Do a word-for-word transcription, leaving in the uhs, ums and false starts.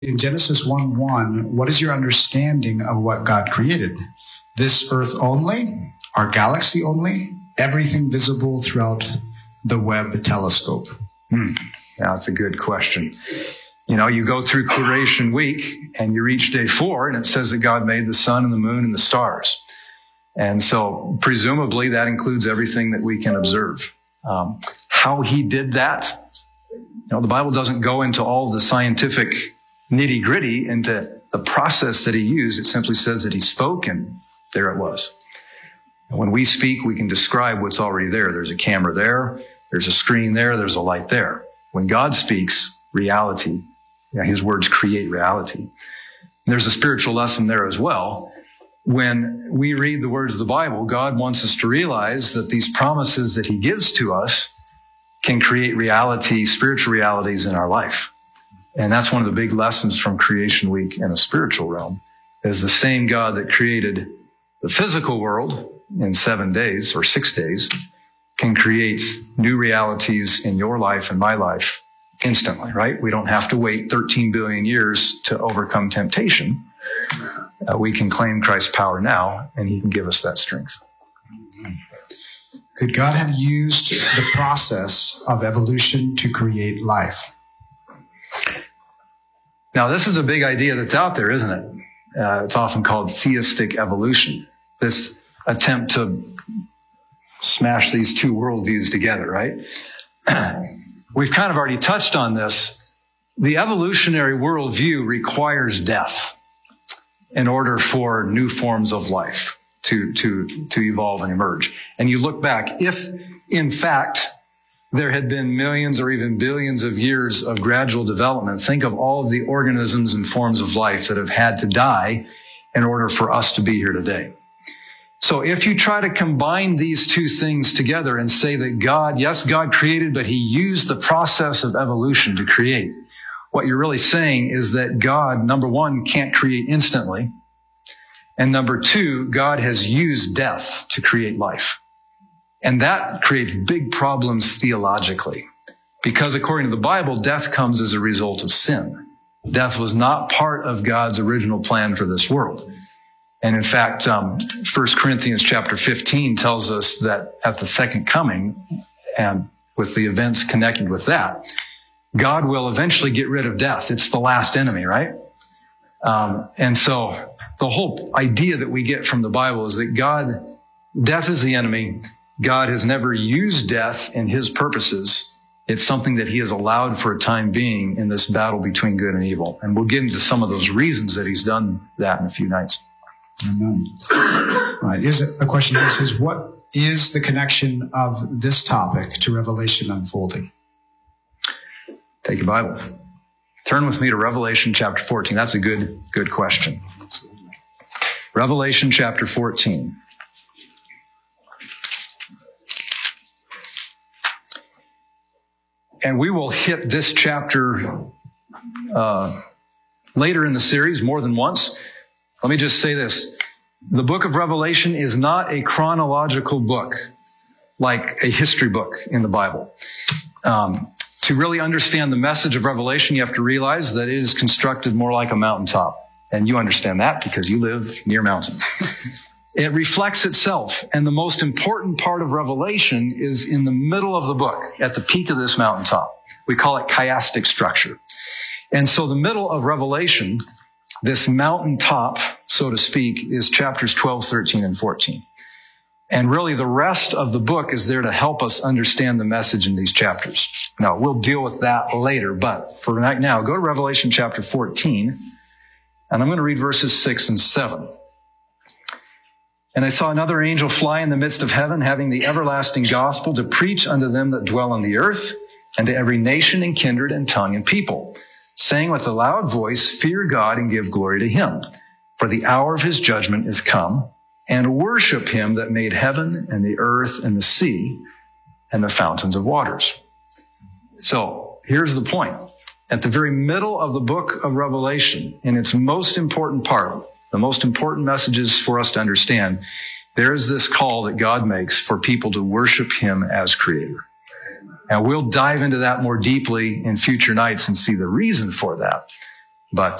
In Genesis one one, what is your understanding of what God created? This earth only? Our galaxy only? Everything visible throughout the Webb telescope? Hmm. Yeah, that's a good question. You know, you go through creation week and you reach day four and it says that God made the sun and the moon and the stars. And so presumably that includes everything that we can observe. Um, how he did that, you know, the Bible doesn't go into all the scientific nitty gritty into the process that he used. It simply says that he spoke and there it was. And when we speak, we can describe what's already there. There's a camera there. There's a screen there. There's a light there. When God speaks, reality, yeah, his words create reality. And there's a spiritual lesson there as well. When we read the words of the Bible, God wants us to realize that these promises that he gives to us can create reality, spiritual realities in our life. And that's one of the big lessons from Creation Week in a spiritual realm, is the same God that created the physical world in seven days or six days can create new realities in your life and my life instantly, right? We don't have to wait thirteen billion years to overcome temptation. Uh, we can claim Christ's power now, and he can give us that strength. Could God have used the process of evolution to create life? Now, this is a big idea that's out there, isn't it? Uh, it's often called theistic evolution. This attempt to smash these two worldviews together, right? We've kind of already touched on this. The evolutionary worldview requires death in order for new forms of life to, to, to evolve and emerge. And you look back, if in fact there had been millions or even billions of years of gradual development, think of all of the organisms and forms of life that have had to die in order for us to be here today. So if you try to combine these two things together and say that God, yes, God created, but he used the process of evolution to create, what you're really saying is that God, number one, can't create instantly. And number two, God has used death to create life. And that creates big problems theologically. Because according to the Bible, death comes as a result of sin. Death was not part of God's original plan for this world. And in fact, um, First Corinthians chapter fifteen tells us that at the second coming, and with the events connected with that, God will eventually get rid of death. It's the last enemy, right? Um, and so the whole idea that we get from the Bible is that God, death is the enemy. God has never used death in his purposes. It's something that he has allowed for a time being in this battle between good and evil. And we'll get into some of those reasons that he's done that in a few nights. Amen. All right. Here's a question that says, what is the connection of this topic to Revelation unfolding? Take your Bible. Turn with me to Revelation chapter fourteen. That's a good, good question. Revelation chapter fourteen. And we will hit this chapter uh, later in the series more than once. Let me just say this. The book of Revelation is not a chronological book like a history book in the Bible. Um, to really understand the message of Revelation, you have to realize that it is constructed more like a mountaintop. And you understand that because you live near mountains. It reflects itself. And the most important part of Revelation is in the middle of the book, at the peak of this mountaintop. We call it chiastic structure. And so the middle of Revelation, this mountaintop, so to speak, is chapters twelve, thirteen, and fourteen. And really the rest of the book is there to help us understand the message in these chapters. Now, we'll deal with that later, but for right now, go to Revelation chapter fourteen, and I'm going to read verses six and seven. And I saw another angel fly in the midst of heaven, having the everlasting gospel to preach unto them that dwell on the earth, and to every nation and kindred and tongue and people, saying with a loud voice, fear God and give glory to him, for the hour of his judgment is come, and worship him that made heaven and the earth and the sea and the fountains of waters. So here's the point. At the very middle of the book of Revelation, in its most important part, the most important messages for us to understand, there is this call that God makes for people to worship him as creator. And we'll dive into that more deeply in future nights and see the reason for that. But